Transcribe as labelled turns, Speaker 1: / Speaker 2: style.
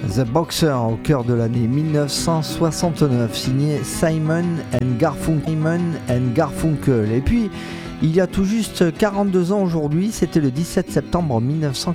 Speaker 1: The Boxer au cœur de l'année 1969, signé Simon and Garfunkel. Et puis, il y a tout juste 42 ans aujourd'hui, c'était le 17 septembre 1942.